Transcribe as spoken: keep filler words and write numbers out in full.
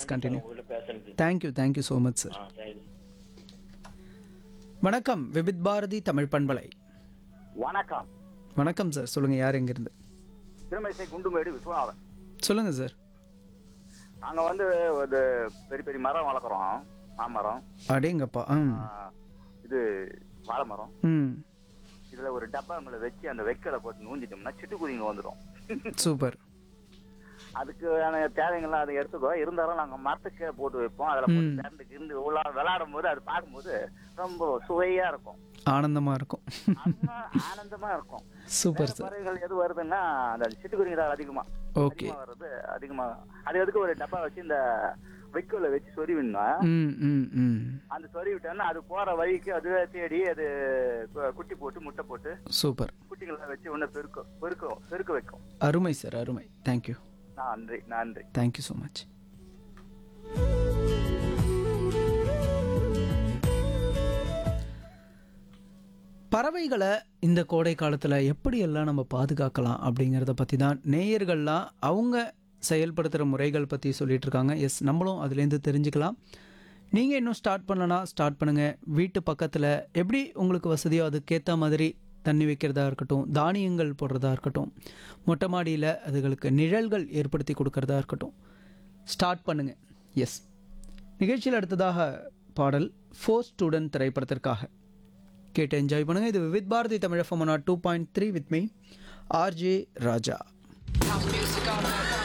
Continue. உங்ககிட்ட பேசுறது. Thank you thank you so much sir. ஆ, சரி. வணக்கம் விவித் பாரதி தமிழ் பண்பலை. வணக்கம். வணக்கம் சார், சொல்லுங்கள் யார் எங்கேருந்து? திருமணிசை குண்டுமேடு விஸ்வநாதன். சொல்லுங்கள் சார். நாங்கள் வந்து ஒரு பெரிய பெரிய மரம் வளர்க்குறோம். மாமரம், அடேங்கப்பா. ம் ஆ, இது வாழை மரம். ம் இதில் ஒரு டப்பாங்களை வச்சு அந்த வெக்கலை போட்டு நூஞ்சிட்டோம்னா சிட்டுக்குருவிங்க வந்துடும். சூப்பர். அதுக்கு தேவைங்கள்லாம் அதை எடுத்துக்கோ. இருந்தாலும் நாங்கள் மரத்துக்கு போட்டு வைப்போம். அதில் போட்டு திறந்துக்கு இருந்து உள்ள விளையாடும் போது அது பார்க்கும்போது ரொம்ப சுவையாக இருக்கும், ஆனந்தமாக இருக்கும். அம்மா ஆனந்தமாக இருக்கும். சூப்பர் வேற சார். பறவைகள் எது வருதுன்னா அந்த சிட்டுக்குருவிங்க தான் அதிகமாக ஓகே. அதிகமாக வர்றது. அதிகமாக அது எதுக்கு ஒரு டப்பா வச்சு இந்த வைக்கோலை வச்சு சொருவினா ம் ம் ம் அந்த சொறி விட்டோம்னா அது போற வழிக்கு அதுவே தேடி அது கு- குட்டி போட்டு முட்டை போட்டு சூப்பர். குட்டிகளை வச்சு ஒன்று பெருக்கும் பெருக்கும் பெருக்க வைக்கும். அருமை சார், அருமை. தேங்க்யூ நன்றி நன்றி. Thank you so much. பறவைகளை இந்த கோடை காலத்தில் எப்படியெல்லாம் நம்ம பாதுகாக்கலாம் அப்படிங்கிறத பற்றி தான் நேயர்கள்லாம் அவங்க செயல்படுத்துகிற முறைகள் பற்றி சொல்லிட்டு இருக்காங்க. எஸ், நம்மளும் அதுலேருந்து தெரிஞ்சுக்கலாம். நீங்கள் இன்னும் ஸ்டார்ட் பண்ணலன்னா ஸ்டார்ட் பண்ணுங்கள். வீட்டு பக்கத்தில் எப்படி உங்களுக்கு வசதியோ அதுக்கேற்ற மாதிரி தண்ணி வைக்கிறதா இருக்கட்டும், தானியங்கள் போடுறதா இருக்கட்டும், மொட்டை மாடியில் அதுகளுக்கு நிழல்கள் ஏற்படுத்தி கொடுக்கறதா இருக்கட்டும், ஸ்டார்ட் பண்ணுங்கள். எஸ், நிகழ்ச்சியில் அடுத்ததாக பாடல் ஃபோர் ஸ்டூடெண்ட் திரைப்படத்திற்காக கேட்டு என்ஜாய் பண்ணுங்கள். இது with Bharathi Tamil FM two point three with me RJ Raja. House music all night.